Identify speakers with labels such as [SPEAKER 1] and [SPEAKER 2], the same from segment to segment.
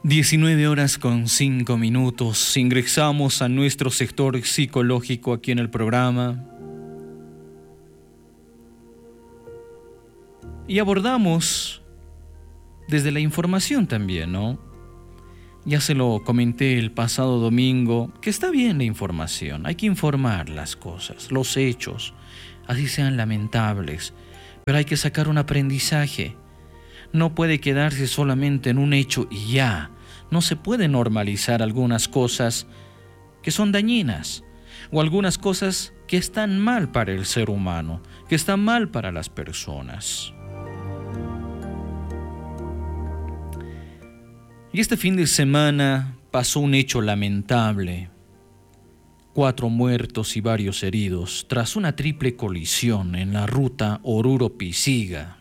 [SPEAKER 1] 19:05. Ingresamos a nuestro sector psicológico aquí en el programa y abordamos desde la información también, ¿no? Ya se lo comenté el pasado domingo, que está bien la información, hay que informar las cosas, los hechos, así sean lamentables, pero hay que sacar un aprendizaje. No puede quedarse solamente en un hecho y ya. No se puede normalizar algunas cosas que son dañinas o algunas cosas que están mal para el ser humano, que están mal para las personas. Y este fin de semana pasó un hecho lamentable. 4 muertos y varios heridos tras una triple colisión en la ruta Oruro-Pisiga.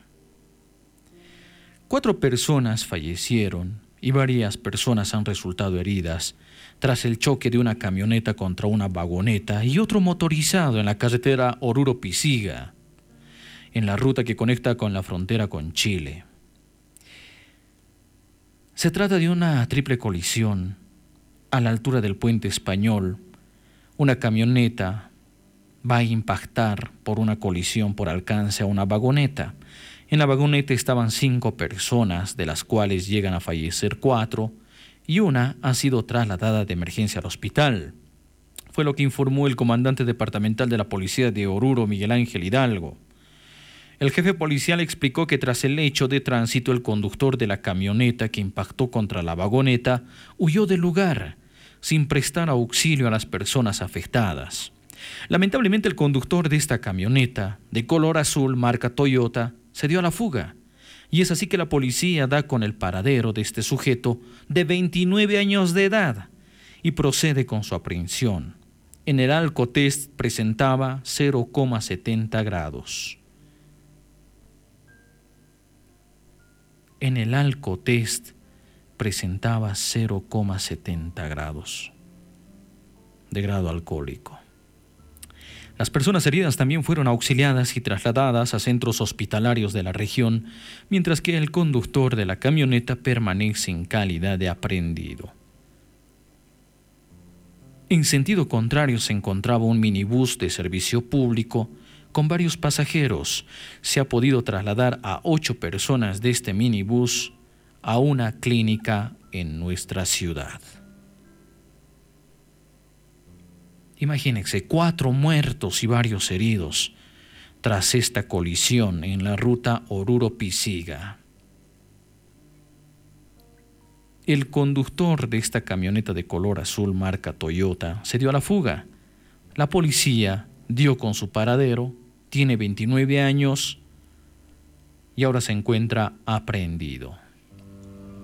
[SPEAKER 1] 4 personas fallecieron y varias personas han resultado heridas tras el choque de una camioneta contra una vagoneta y otro motorizado en la carretera Oruro-Pisiga, en la ruta que conecta con la frontera con Chile. Se trata de una triple colisión a la altura del Puente Español. Una camioneta va a impactar por una colisión por alcance a una vagoneta. En la vagoneta estaban 5 personas, de las cuales llegan a fallecer 4, y una ha sido trasladada de emergencia al hospital. Fue lo que informó el comandante departamental de la policía de Oruro, Miguel Ángel Hidalgo. El jefe policial explicó que tras el hecho de tránsito, el conductor de la camioneta que impactó contra la vagoneta huyó del lugar, sin prestar auxilio a las personas afectadas. Lamentablemente, el conductor de esta camioneta, de color azul, marca Toyota, se dio a la fuga, y es así que la policía da con el paradero de este sujeto de 29 años de edad y procede con su aprehensión. En el alcotest presentaba 0,70 grados. En el alcotest presentaba 0,70 grados de grado alcohólico. Las personas heridas también fueron auxiliadas y trasladadas a centros hospitalarios de la región, mientras que el conductor de la camioneta permanece en calidad de aprehendido. En sentido contrario se encontraba un minibús de servicio público con varios pasajeros. Se ha podido trasladar a 8 personas de este minibús a una clínica en nuestra ciudad. Imagínense, 4 muertos y varios heridos tras esta colisión en la ruta Oruro-Pisiga. El conductor de esta camioneta de color azul marca Toyota se dio a la fuga. La policía dio con su paradero, tiene 29 años y ahora se encuentra aprehendido.